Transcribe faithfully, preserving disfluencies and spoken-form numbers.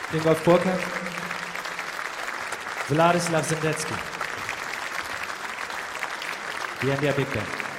Ingolf Burkhardt, Vladislav Zendetsky, the India Big Band.